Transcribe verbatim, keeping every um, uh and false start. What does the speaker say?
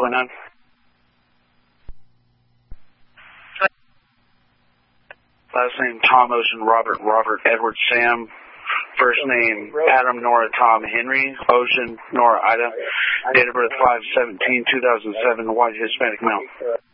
twenty-nine. Last name Tom Ocean Robert Robert Edward Sam. First name Adam Nora Tom Henry Ocean Nora Ida. Date of birth five seventeen two thousand seven. White Hispanic male.